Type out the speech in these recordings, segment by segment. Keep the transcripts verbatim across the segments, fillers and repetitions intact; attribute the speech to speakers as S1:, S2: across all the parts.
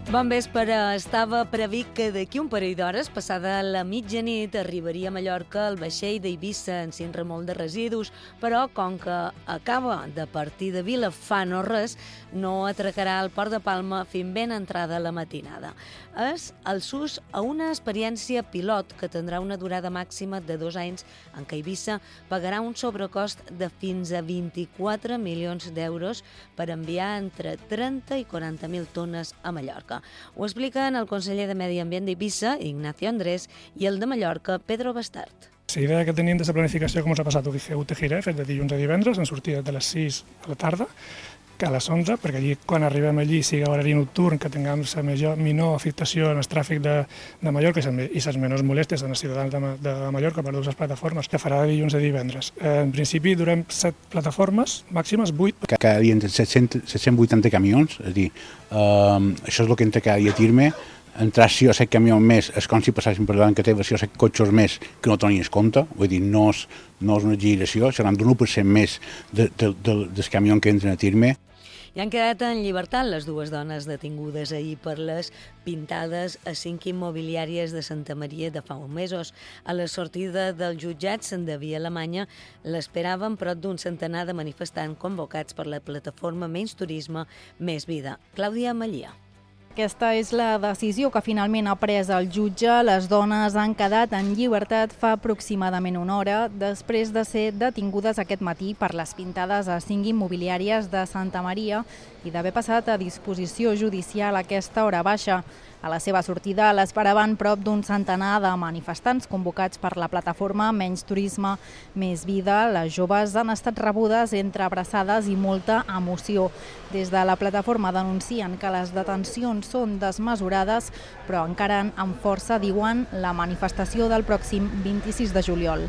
S1: Bon vespre. Estava previst que d'aquí un parell d'hores, passada la mitjanit, arribaria a Mallorca el vaixell d'Eivissa en sin remolc de residus, però com que acaba de partir de Vilafant o res, no atracarà al Port de Palma fins ben entrada la matinada. És el sus a una experiència pilot que tindrà una durada màxima de dos anys en què Eivissa pagarà un sobrecost de fins a vint-i-quatre milions d'euros per enviar entre trenta i quaranta mil tones a Mallorca. Ho expliquen el conseller de Medi Ambient d'Eivissa, Ignacio Andrés, i el de Mallorca, Pedro Bastart.
S2: La idea que teníem des de planificació, com us ha passat, ho que te giré, fet de dilluns a divendres, en sortida de les sis a la tarda, que a les onze, perquè allí, quan arribem allí, sigui horari nocturn, que tinguem la major, menor afectació en el tràfic de, de Mallorca i les menors molèsties en els ciutadans de, de Mallorca per les plataformes, que farà de dilluns a divendres. En principi, durem set plataformes, màximes vuit.
S3: Cada dia entre set-cents vuitanta camions, és a dir, eh, això és el que entra cada dia a Tirme. Entrar sis o set camions més és com si passessin per davant que té sis o set cotxes més que no tenies compte, vull dir, no és, no és una exageració, seran d'un u per cent més de, de, de, dels camions que entren a Tirme.
S1: I han quedat en llibertat les dues dones detingudes ahir per les pintades a cinc immobiliàries de Santa Maria de fa uns mesos. A la sortida del jutjat de Via Alemanya l'esperaven prop d'un centenar de manifestants convocats per la plataforma Menys Turisme, Més Vida. Clàudia Mallia.
S4: Aquesta és la decisió que finalment ha pres el jutge. Les dones han quedat en llibertat fa aproximadament una hora després de ser detingudes aquest matí per les pintades a cinc immobiliàries de Santa Maria i d'haver passat a disposició judicial a aquesta hora baixa. A la seva sortida l'esperaven prop d'un centenar de manifestants convocats per la plataforma Menys Turisme, Més Vida. Les joves han estat rebudes entre abraçades i molta emoció. Des de la plataforma denuncien que les detencions són desmesurades, però encaren amb força, diuen, la manifestació del pròxim vint-i-sis de juliol.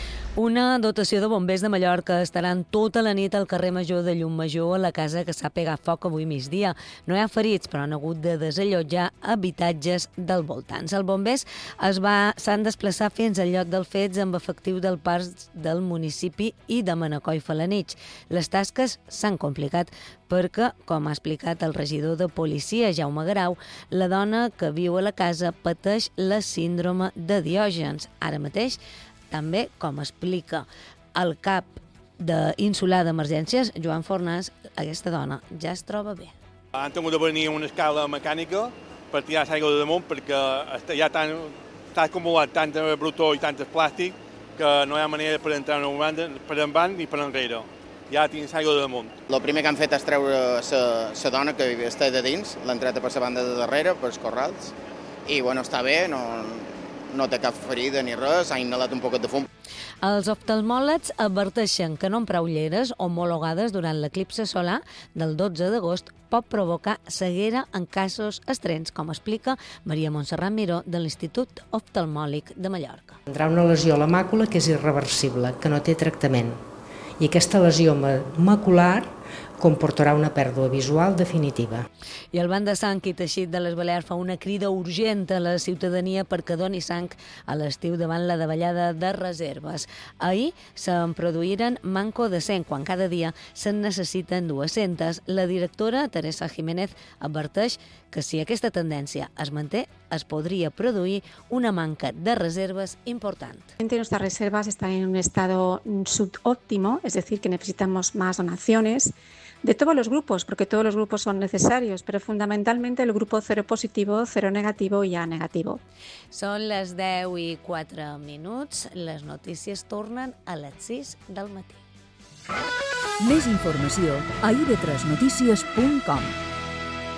S1: Una dotació de bombers de Mallorca estaran tota la nit al carrer Major de Llum-Major, a la casa que s'ha pegat foc avui migdia. No hi ha ferits, però han hagut de desallotjar habitatges del voltants. Els bombers s'han desplaçat fins al lloc dels fets amb efectiu del parc del municipi i de Manacor i Felanitx. Les tasques s'han complicat perquè, com ha explicat el regidor de policia, Jaume Garau, la dona que viu a la casa pateix la síndrome de Diògens. Ara mateix, també, com explica el cap d'insular d'emergències, Joan Fornàs, aquesta dona ja es troba bé.
S5: Han tingut de venir una escala mecànica per tirar l'aigua de damunt perquè ja està acumulat tant de brutó i tant de plàstic que no hi ha manera per entrar per endavant ni per enrere. Ja tinc l'aigua de damunt.
S6: El primer que han fet és treure la dona que està de dins, l'han tret per la banda de darrere, pels corrals, i bueno, està bé, no... no té cap ferida ni res, ha inhalat un poquet de fum.
S1: Els oftalmòlegs adverteixen que no emprar ulleres homologades durant l'eclipse solar del dotze d'agost pot provocar ceguera en casos extrems, com explica Maria Montserrat Miró de l'Institut Oftalmòlic de Mallorca.
S7: Tindrà una lesió a la màcula que és irreversible, que no té tractament. I aquesta lesió macular comportarà una pèrdua visual definitiva.
S1: I el Banc de Sang i Teixit de les Balears fa una crida urgent a la ciutadania perquè doni sang a l'estiu davant la davallada de reserves. Ahir se'n produïren manco de cent, quan cada dia se'n necessiten dues-centes. La directora, Teresa Jiménez, adverteix que si aquesta tendència es manté, es podria produir una manca de reservas importante.
S8: Nuestras reservas están en un estado subóptimo, es decir, que necesitamos más donaciones de todos los grupos, porque todos los grupos son necesarios, pero fundamentalmente el grupo cero positivo, cero negativo i A negativo.
S1: Són les deu i quatre minuts. Les notícies tornen a les sis del matí.
S9: Més informació a i ve tres notícies punt com.